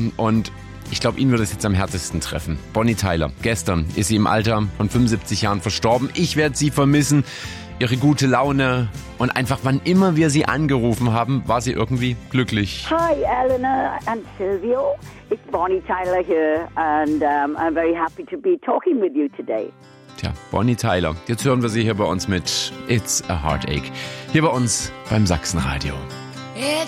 und ich glaube, ihn würde es jetzt am härtesten treffen. Bonnie Tyler. Gestern ist sie im Alter von 75 Jahren verstorben. Ich werde sie vermissen. Ihre gute Laune und einfach, wann immer wir sie angerufen haben, war sie irgendwie glücklich. Hi, Eleanor and Silvio. It's Bonnie Tyler here and I'm very happy to be talking with you today. Tja, Bonnie Tyler. Jetzt hören wir sie hier bei uns mit It's a Heartache. Hier bei uns beim Sachsenradio. It's